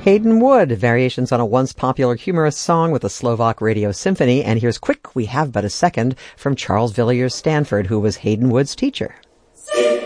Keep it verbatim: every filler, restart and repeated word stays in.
Hayden Wood, variations on a once popular humorous song with the Slovak Radio Symphony, and here's Quick, We Have But a Second from Charles Villiers Stanford, who was Hayden Wood's teacher.